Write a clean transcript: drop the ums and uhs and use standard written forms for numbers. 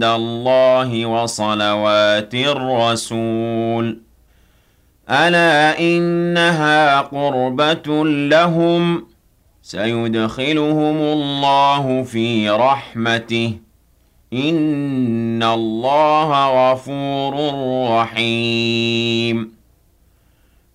الله وصلوات الرسول ألا إنها قربة لهم سيدخلهم الله في رحمته إن الله غفور رحيم